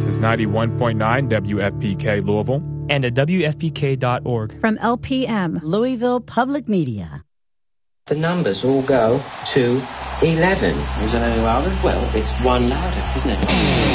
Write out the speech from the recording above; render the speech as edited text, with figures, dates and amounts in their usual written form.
This is 91.9 WFPK Louisville. And at WFPK.org. From LPM, Louisville Public Media. The numbers all go to 11. Is it any louder? Well, it's one louder, isn't it?